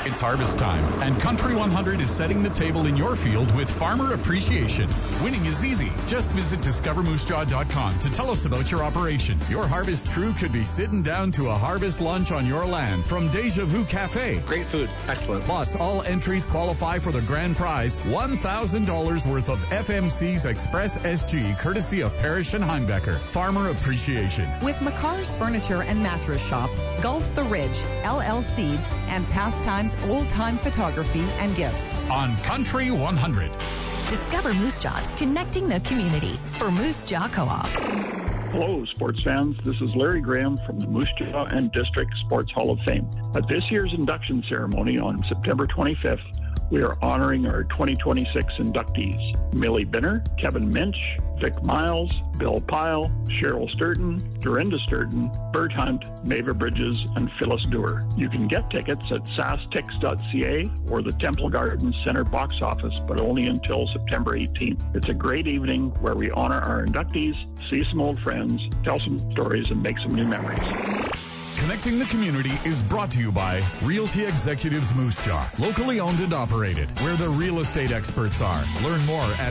It's harvest time, and Country 100 is setting the table in your field with farmer appreciation. Winning is easy. Just visit discovermoosejaw.com to tell us about your operation. Your harvest crew could be sitting down to a harvest lunch on your land from Deja Vu Cafe. Great food. Excellent. Plus, all entries qualify for the grand prize, $1,000 worth of FMC's Express SG, courtesy of Parrish and Heimbecker. Farmer appreciation. With McCarr's Furniture and Mattress Shop, Gulf the Ridge, LL Seeds, and Pastimes Old Time Photography and Gifts. On Country 100. Discover Moose Jaws, connecting the community for Moose Jaw Co-op. Hello, sports fans. This is Larry Graham from the Moose Jaw and District Sports Hall of Fame. At this year's induction ceremony on September 25th, we are honoring our 2026 inductees: Millie Binner, Kevin Minch, Vic Miles, Bill Pyle, Cheryl Sturton, Dorinda Sturton, Bert Hunt, Mava Bridges, and Phyllis Dewar. You can get tickets at sastix.ca or the Temple Gardens Center box office, but only until September 18th. It's a great evening where we honor our inductees, see some old friends, tell some stories, and make some new memories. Connecting the community is brought to you by Realty Executives Moose Jaw, locally owned and operated, where the real estate experts are. Learn more at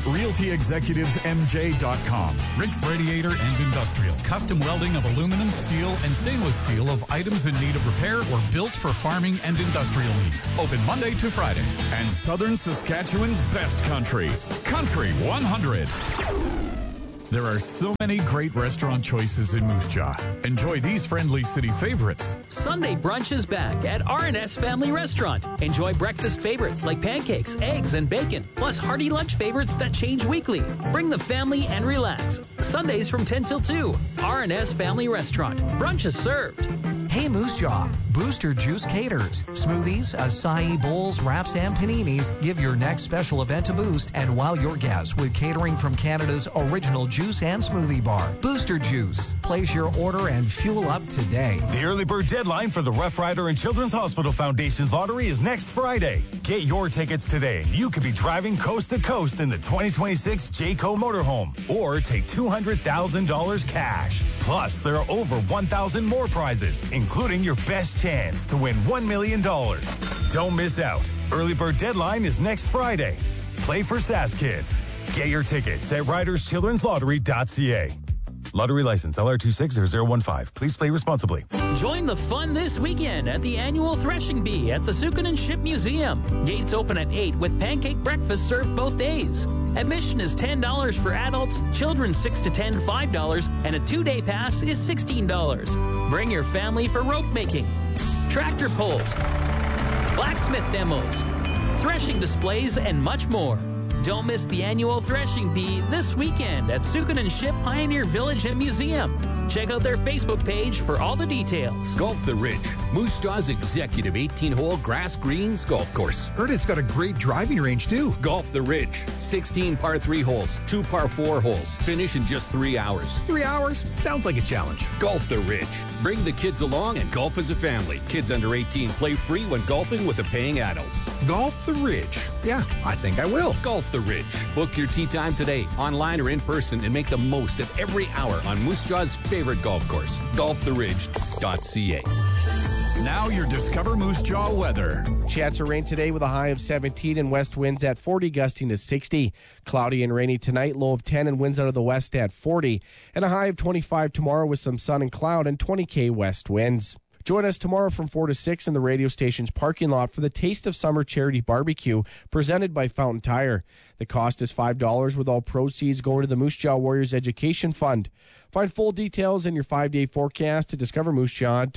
realtyexecutivesmj.com. Rick's Radiator and Industrial, custom welding of aluminum, steel, and stainless steel of items in need of repair or built for farming and industrial needs. Open Monday to Friday. And Southern Saskatchewan's best country, Country 100. There are so many great restaurant choices in Moose Jaw. Enjoy these friendly city favorites. Sunday brunch is back at R&S Family Restaurant. Enjoy breakfast favorites like pancakes, eggs, and bacon, plus hearty lunch favorites that change weekly. Bring the family and relax. Sundays from 10 till 2. R&S Family Restaurant. Brunch is served. Hey Moose Jaw, Booster Juice caters. Smoothies, acai bowls, wraps, and paninis give your next special event a boost and wow your guests with catering from Canada's original juice and smoothie bar. Booster Juice. Place your order and fuel up today. The early bird deadline for the Rough Rider and Children's Hospital Foundation's lottery is next Friday. Get your tickets today and you could be driving coast to coast in the 2026 Jayco motorhome or take $200,000 cash. Plus, there are over 1,000 more prizes, including your best chance to win $1 million. Don't miss out. Early bird deadline is next Friday. Play for SAS Kids. Get your tickets at riderschildrenslottery.ca. Lottery license LR260015. Please play responsibly. Join the fun this weekend at the annual Threshing Bee at the Sukunen Ship Museum. Gates open at 8 with pancake breakfast served both days. Admission is $10 for adults, children 6 to 10 $5, and a 2-day pass is $16. Bring your family for rope making, tractor pulls, blacksmith demos, threshing displays, and much more. Don't miss the annual Threshing Bee this weekend at Sukunen Ship Pioneer Village and Museum. Check out their Facebook page for all the details. Golf the Ridge, Moose Jaw's executive 18-hole grass greens golf course. Heard it's got a great driving range, too. Golf the Ridge, 16 par 3 holes, 2 par 4 holes. Finish in just 3 hours. 3 hours? Sounds like a challenge. Golf the Ridge. Bring the kids along and golf as a family. Kids under 18 play free when golfing with a paying adult. Golf the Ridge. Yeah, I think I will. Golf the Ridge. Book your tee time today, online or in person, and make the most of every hour on Moose Jaw's favorite golf course, golftheridge.ca. Now your Discover Moose Jaw weather. Chance of rain today with a high of 17 and west winds at 40, gusting to 60. Cloudy and rainy tonight, low of 10 and winds out of the west at 40. And a high of 25 tomorrow with some sun and cloud and 20 west winds. Join us tomorrow from 4 to 6 in the radio station's parking lot for the Taste of Summer Charity Barbecue presented by Fountain Tire. The cost is $5 with all proceeds going to the Moose Jaw Warriors Education Fund. Find full details in your 5-day forecast at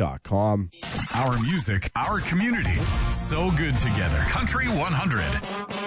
discovermoosejaw.com. Our music, our community, so good together. Country 100.